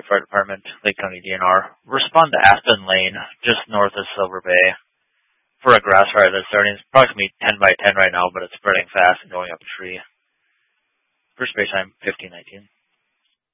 Fire Department, Lake County DNR. Respond to Aspen Lane, just north of Silver Bay, for a grass fire that's starting. It's approximately 10 by 10 right now, but it's spreading fast and going up a tree. First base time, 1519.